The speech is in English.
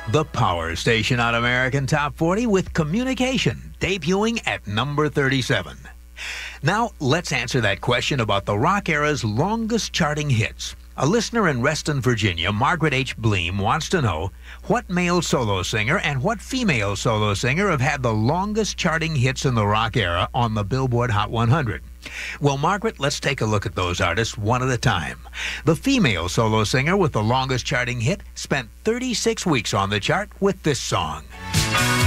The Power Station on American Top 40 with Communication, debuting at number 37. Now, let's answer that question about the rock era's longest charting hits. A listener in Reston, Virginia, Margaret H. Bleem, wants to know what male solo singer and what female solo singer have had the longest charting hits in the rock era on the Billboard Hot 100. Well, Margaret, let's take a look at those artists one at a time. The female solo singer with the longest charting hit spent 36 weeks on the chart with this song.